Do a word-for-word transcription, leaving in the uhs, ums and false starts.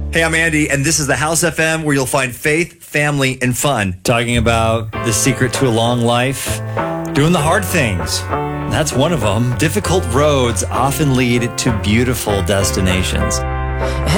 Hey, I'm Andy, and this is the House F M, where you'll find faith, family, and fun. Talking about the secret to a long life, doing the hard things. That's one of them. Difficult roads often lead to beautiful destinations.